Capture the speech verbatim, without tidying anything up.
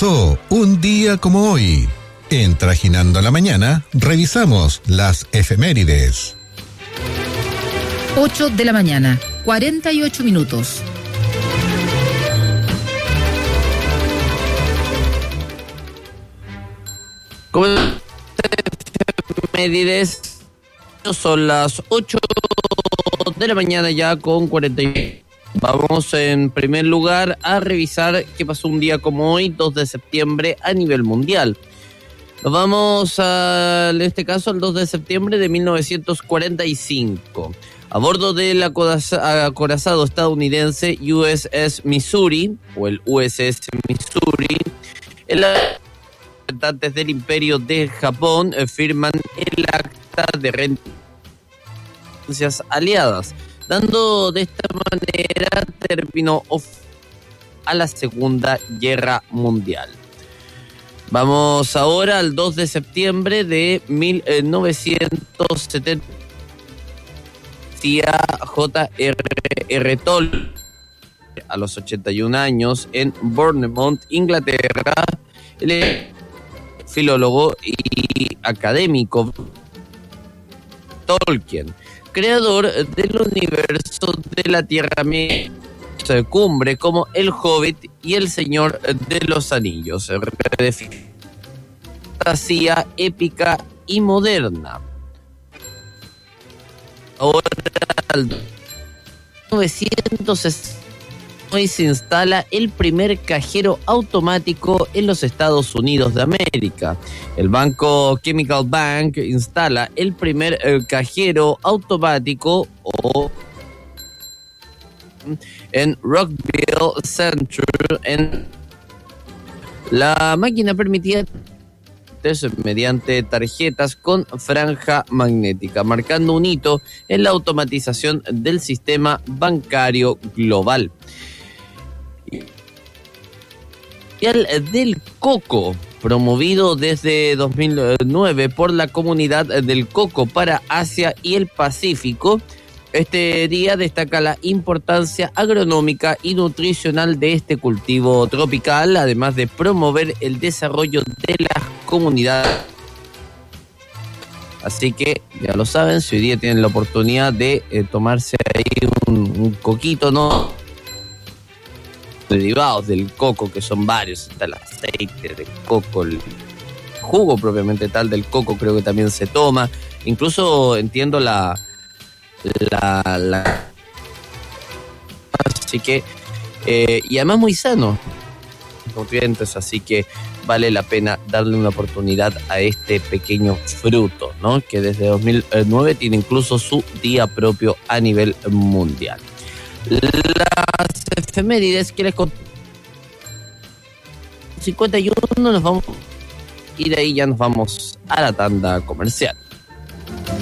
pasó un día como hoy? En Trajinando la Mañana, revisamos las efemérides. ocho de la mañana, cuarenta y ocho minutos. Como efemérides, son las ocho de la mañana ya con cuarenta y uno. Vamos en primer lugar a revisar qué pasó un día como hoy, dos de septiembre, a nivel mundial. Nos vamos a, en este caso al dos de septiembre de mil novecientos cuarenta y cinco. A bordo del acorazado estadounidense U S S Missouri, o el U S S Missouri, el representantes del Imperio de Japón firman el acta de renuncias aliadas, dando de esta manera término a la Segunda Guerra Mundial. Vamos ahora al dos de septiembre de mil novecientos setenta. J R R Tolkien, a los ochenta y un años, en Bournemouth, Inglaterra. El filólogo y académico Tolkien, creador del universo de la Tierra Media, cumbre como El Hobbit y El Señor de los Anillos, fantasía épica y moderna. Ahora, al mil novecientos sesenta, hoy se instala el primer cajero automático en los Estados Unidos de América. El banco Chemical Bank instala el primer eh, cajero automático o en Rockville Centre. En la máquina permitía mediante tarjetas con franja magnética, marcando un hito en la automatización del sistema bancario global. Del coco, promovido desde dos mil nueve por la Comunidad del Coco para Asia y el Pacífico. Este día destaca la importancia agronómica y nutricional de este cultivo tropical, además de promover el desarrollo de las comunidades. Así que ya lo saben, si hoy día tienen la oportunidad de eh, tomarse ahí un, un coquito, ¿no? Derivados del coco, que son varios, está el aceite de coco, el jugo propiamente tal del coco creo que también se toma, incluso entiendo la la, la así que eh, y además muy sano, nutrientes, así que vale la pena darle una oportunidad a este pequeño fruto, ¿no? Que desde dos mil nueve tiene incluso su día propio a nivel mundial. Las efemérides que les conté cincuenta y uno, nos vamos y de ahí ya nos vamos a la tanda comercial.